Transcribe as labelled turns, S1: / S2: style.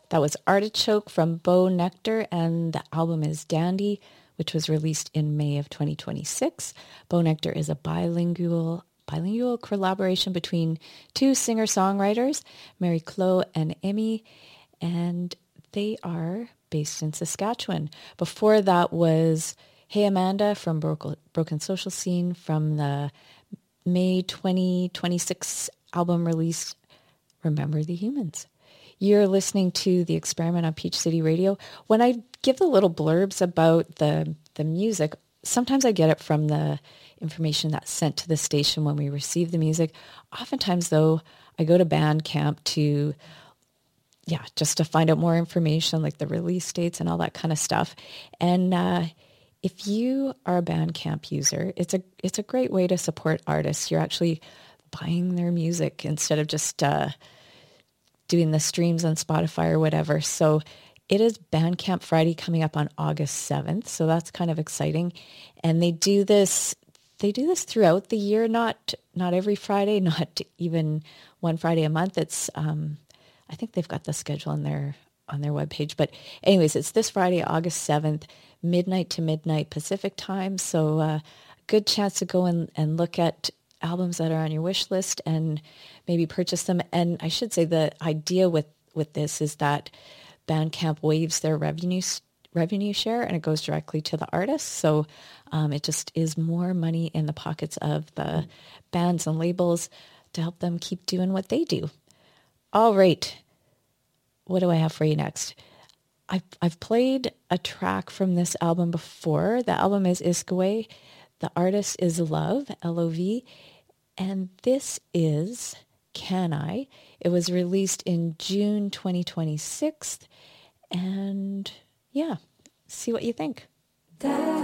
S1: That was Artichoke from Bow Nectar, and the album is Dandy, which was released in May of 2026. Bow Nectar is a bilingual collaboration between two singer-songwriters, Mary Chloe and Emmy, and they are based in Saskatchewan. Before that was Hey Amanda from Broken Social Scene from the May 2026 album release, Remember the Humans. You're listening to The Experiment on Peach City Radio. When I give the little blurbs about the music, sometimes I get it from the information that's sent to the station when we receive the music. Oftentimes, though, I go to Bandcamp just to find out more information, like the release dates and all that kind of stuff. And if you are a Bandcamp user, it's a great way to support artists. You're actually buying their music instead of just doing the streams on Spotify or whatever. So it is Bandcamp Friday coming up on August 7th. So that's kind of exciting. And they do this throughout the year, not every Friday, not even one Friday a month. It's I think they've got the schedule on their webpage. But anyways, it's this Friday, August 7th, midnight to midnight Pacific time. So a good chance to go and look at albums that are on your wish list and maybe purchase them. And I should say the idea with this is that Bandcamp waives their revenue share and it goes directly to the artists. So it just is more money in the pockets of the bands and labels to help them keep doing what they do. All right. What do I have for you next? I've played a track from this album before. The album is Iskaway. The artist is Love, L-O-V. And this is Can I? It was released in June 2026. And yeah, see what you think.